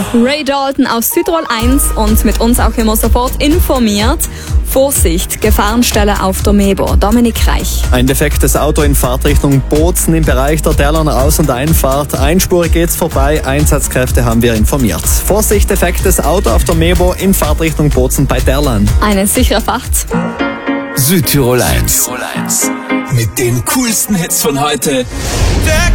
Ray Dalton aus Südtirol 1 und mit uns auch immer sofort informiert. Vorsicht, Gefahrenstelle auf der Mebo. Dominik Reich. Ein defektes Auto in Fahrtrichtung Bozen im Bereich der Derlaner Aus- und Einfahrt. Einspurig geht's vorbei, Einsatzkräfte haben wir informiert. Vorsicht, defektes Auto auf der Mebo in Fahrtrichtung Bozen bei Derlan. Eine sichere Fahrt. Südtirol 1. Mit den coolsten Hits von heute.